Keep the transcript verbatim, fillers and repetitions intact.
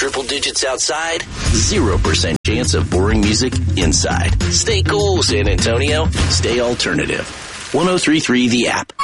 triple digits outside, zero percent chance of boring music inside. Stay cool, San Antonio. Stay alternative. ten thirty-three The App.